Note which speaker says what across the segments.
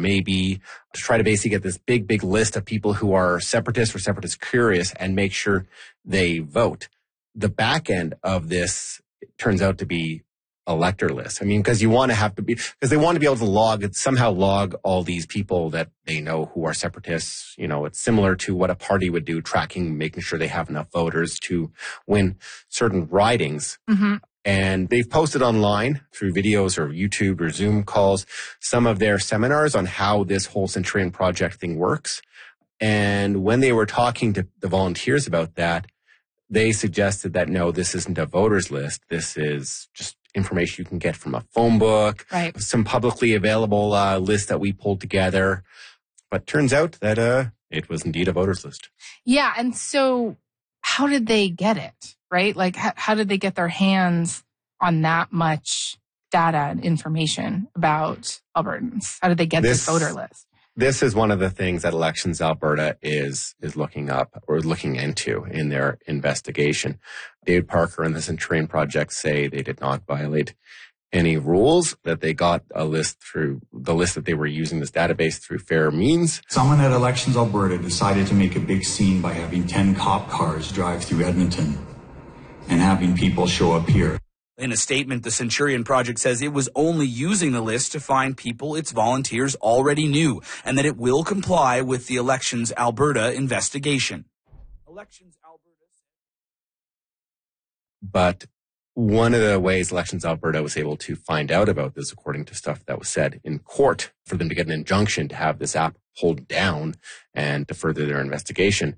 Speaker 1: maybe to try to basically get this big list of people who are separatists or separatist curious and make sure they vote. The back end of this turns out to be elector list. I mean, because they want to be able to somehow log all these people that they know who are separatists. You know, it's similar to what a party would do, tracking, making sure they have enough voters to win certain ridings. Mm-hmm. And they've posted online through videos or YouTube or Zoom calls some of their seminars on how this whole Centurion Project thing works. And when they were talking to the volunteers about that, they suggested that, no, this isn't a voters list. This is just information you can get from a phone book, right, some publicly available list that we pulled together. But turns out that it was indeed a voters list.
Speaker 2: Yeah. And so how did they get it, right? Like, how did they get their hands on that much data and information about Albertans? How did they get this voter list?
Speaker 1: This is one of the things that Elections Alberta is looking up or looking into in their investigation. David Parker and the Centurion Project say they did not violate any rules, that they got a list through the list that they were using this database through fair means.
Speaker 3: Someone at Elections Alberta decided to make a big scene by having 10 cop cars drive through Edmonton and having people show up here.
Speaker 4: In a statement, the Centurion Project says it was only using the list to find people its volunteers already knew, and that it will comply with the Elections Alberta investigation.
Speaker 1: But one of the ways Elections Alberta was able to find out about this, according to stuff that was said in court, for them to get an injunction to have this app pulled down and to further their investigation,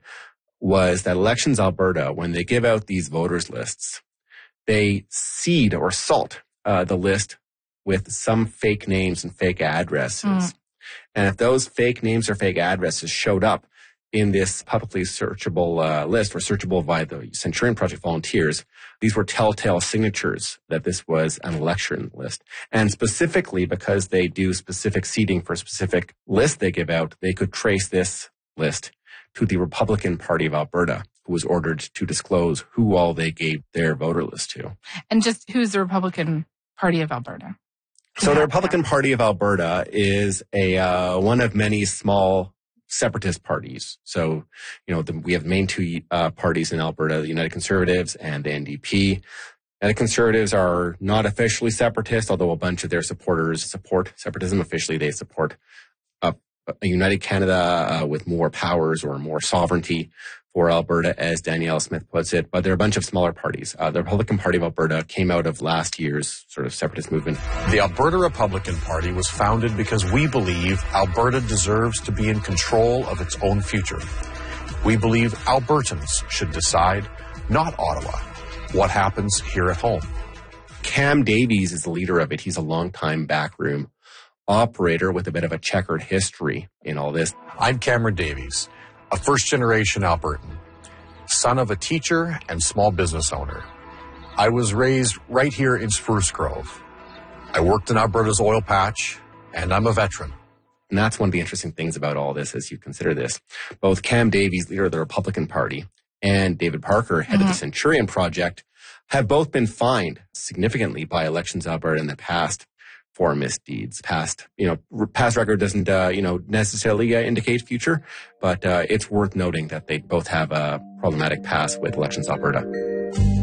Speaker 1: was that Elections Alberta, when they give out these voters lists, they seed or salt the list with some fake names and fake addresses. And if those fake names or fake addresses showed up in this publicly searchable list or searchable by the Centurion Project volunteers, these were telltale signatures that this was an election list. And specifically because they do specific seeding for a specific list they give out, they could trace this list to the Republican Party of Alberta, who was ordered to disclose who all they gave their voter list to.
Speaker 2: And just who's the Republican Party of Alberta?
Speaker 1: So the Republican Party of Alberta is one of many small separatist parties. So, you know, we have the main two parties in Alberta, the United Conservatives and the NDP. United Conservatives are not officially separatist, although a bunch of their supporters support separatism. Officially, they support a united Canada with more powers or more sovereignty for Alberta, as Danielle Smith puts it. But there are a bunch of smaller parties. The Republican Party of Alberta came out of last year's sort of separatist movement.
Speaker 5: The Alberta Republican Party was founded because we believe Alberta deserves to be in control of its own future. We believe Albertans should decide, not Ottawa, what happens here at home.
Speaker 1: Cam Davies is the leader of it. He's a longtime backroom operator with a bit of a checkered history in all this.
Speaker 5: I'm Cameron Davies, a first-generation Albertan, son of a teacher and small business owner. I was raised right here in Spruce Grove. I worked in Alberta's oil patch, and I'm a veteran.
Speaker 1: And that's one of the interesting things about all this as you consider this. Both Cam Davies, leader of the Republican Party, and David Parker, head of the Centurion Project, have both been fined significantly by Elections Alberta in the past for misdeeds. Past record doesn't, necessarily indicate future, but it's worth noting that they both have a problematic past with Elections Alberta.